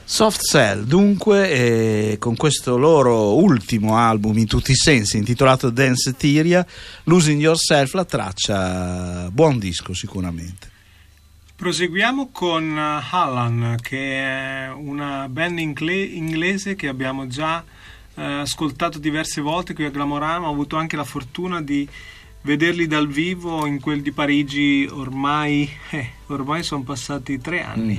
Soft Cell, dunque, con questo loro ultimo album in tutti i sensi, intitolato Danceteria, Losing Yourself, la traccia, buon disco sicuramente. Proseguiamo con Hallan, che è una band inglese che abbiamo già ascoltato diverse volte qui a Glamorama. Ho avuto anche la fortuna di vederli dal vivo in quel di Parigi, ormai sono passati 3 anni.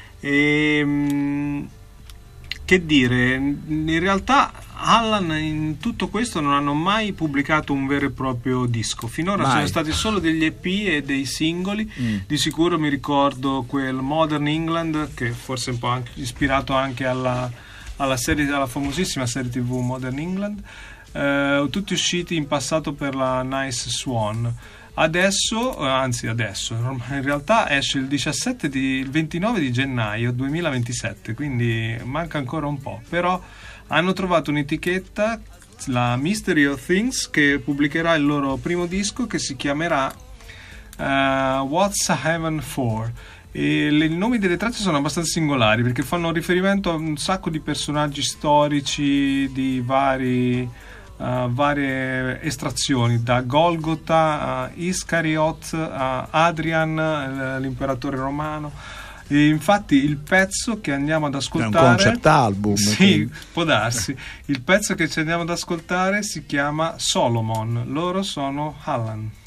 Che dire, in realtà Hallan in tutto questo non hanno mai pubblicato un vero e proprio disco, finora sono stati solo degli EP e dei singoli. Di sicuro mi ricordo quel Modern England, che forse un po' anche ispirato anche alla famosissima serie TV Modern England, tutti usciti in passato per la Nice Swan. Adesso, in realtà esce il 29 di gennaio 2027, quindi manca ancora un po', però hanno trovato un'etichetta, la Mystery of Things, che pubblicherà il loro primo disco, che si chiamerà What's a Heaven For? E i nomi delle tracce sono abbastanza singolari, perché fanno riferimento a un sacco di personaggi storici di varie estrazioni, da Golgotha a Iscariot a Adrian, l'imperatore romano. E infatti il pezzo che andiamo ad ascoltare è un concept album, sì, quindi può darsi. Il pezzo che ci andiamo ad ascoltare si chiama Solomon, loro sono Hallan.